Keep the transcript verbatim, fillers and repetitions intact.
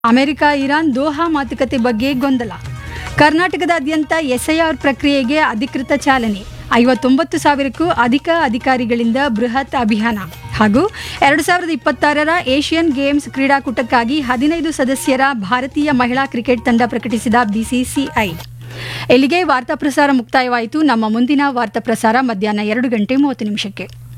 America Iran Doha ಮಾತುಕತೆ ಬಗ್ಗೆ ಗೊಂದಲ. ಕರ್ನಾಟಕದಾದ್ಯಂತ ಎಸ್ಐಆರ್ ಪ್ರಕ್ರಿಯೆಗೆ ಅಧಿಕೃತ ಚಾಲನೆ. ಐವತ್ತೊಂಬತ್ತು ಸಾವಿರಕ್ಕೂ ಅಧಿಕ ಅಧಿಕಾರಿಗಳಿಂದ ಬೃಹತ್ ಅಭಿಯಾನ. ಹಾಗೂ ಎರಡು ಸಾವಿರದ ಇಪ್ಪತ್ತಾರರ ಏಷ್ಯನ್ ಗೇಮ್ಸ್ ಕ್ರೀಡಾಕೂಟಕ್ಕಾಗಿ ಹದಿನೈದು ಸದಸ್ಯರ ಭಾರತೀಯ ಮಹಿಳಾ ಕ್ರಿಕೆಟ್ ತಂಡ ಪ್ರಕಟಿಸಿದ ಬಿಸಿಸಿಐ. ಇಲ್ಲಿಗೆ ವಾರ್ತಾ ಪ್ರಸಾರ ಮುಕ್ತಾಯವಾಯಿತು. ನಮ್ಮ ಮುಂದಿನ ವಾರ್ತಾ ಪ್ರಸಾರ ಮಧ್ಯಾಹ್ನ ಎರಡು ಗಂಟೆ ಮೂವತ್ತು ನಿಮಿಷಕ್ಕೆ.